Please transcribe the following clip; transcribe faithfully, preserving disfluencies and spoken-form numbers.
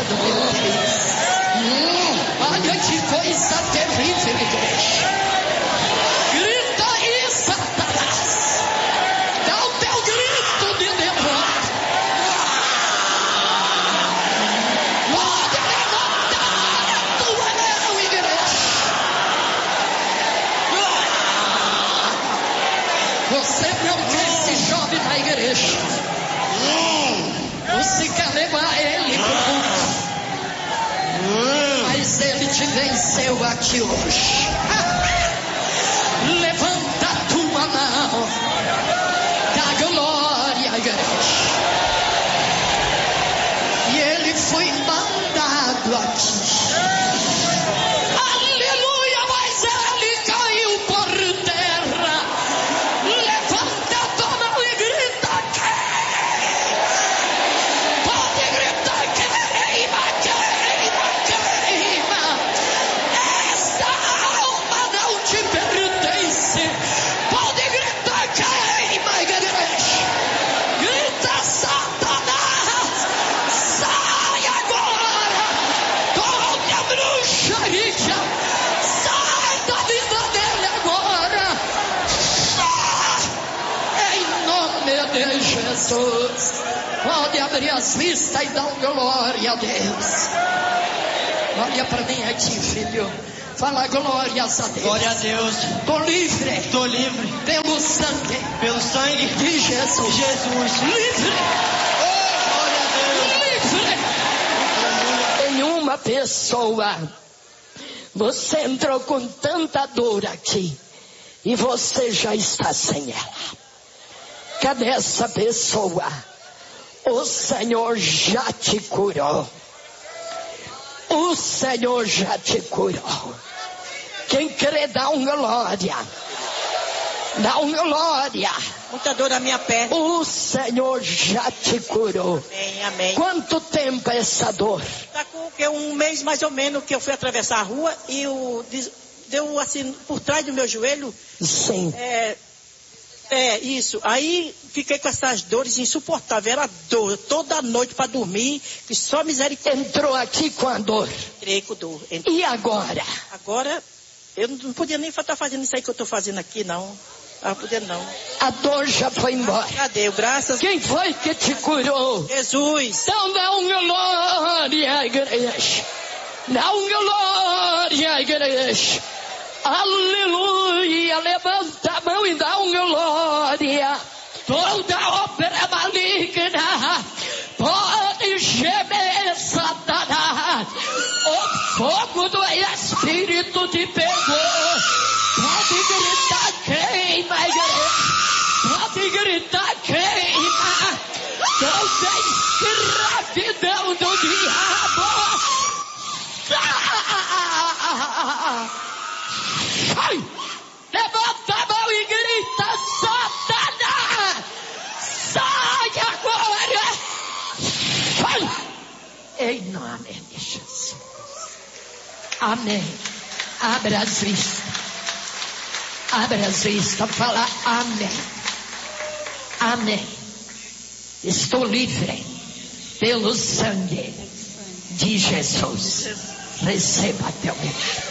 amado meu Deus. Hum, olha que coisa terrível, igreja. Grita aí, Satanás. Dá o teu grito de demônio. Pode levantar a tua mão, igreja. Você não quer esse jovem na igreja. Você quer levar ele pro culto. Mas ele te venceu aqui hoje. Levanta a tua mão. Dá glória à igreja. E ele foi mandado aqui. Aleluia, mas ele caiu por terra. Levanta a tua mão e grita. Pode gritar, queima, queima, queima. Esta alma não te pertence. Pode gritar, queima, igreja. Grita, Satanás, sai agora. Toda a bruxaria, sai da vida dele agora. Sai. Em nome de Jesus. Pode abrir as vistas e dar glória a Deus. Olha para mim aqui, filho. Fala glórias a Deus. Glória a Deus. Tô livre. Estou livre. Pelo sangue. Pelo sangue de Jesus. Jesus. Livre. Oh, glória a Deus. Livre. Tem uma pessoa. Você entrou com tanta dor aqui. E você já está sem ela. Cadê essa pessoa? O Senhor já te curou. O Senhor já te curou. Quem crê dá um glória. Dá um glória. Muita dor na minha perna. O Senhor já te curou. Amém, amém. Quanto tempo é essa dor? Tá com que um mês mais ou menos que eu fui atravessar a rua e o deu assim por trás do meu joelho. Sim. É, É, isso. Aí fiquei com essas dores insuportáveis. Era dor toda noite para dormir, que só misericórdia. Entrou aqui com a dor. Entrei com dor. Entrei. E agora? Agora, eu não podia nem estar fazendo isso aí que eu estou fazendo aqui, não. Não podia não. A dor já foi embora. Cadê? Graças. Quem foi que te curou? Jesus. Então dá um glória, igreja. Dá um glória, igreja. Aleluia, levanta a mão e dá um glória. Toda obra maligna pode gemer, Satanás. O fogo do Espírito te pegou. Pode gritar, queima, igreja. Pode gritar, queima. Toda escravidão do diabo. Sai! Levanta a mão e grita, Satanás! Sai agora! Sai! Em nome de Jesus. Amém. Abra as vistas. Abra as vistas. Fala amém. Amém. Estou livre pelo sangue de Jesus. Receba teu milagre.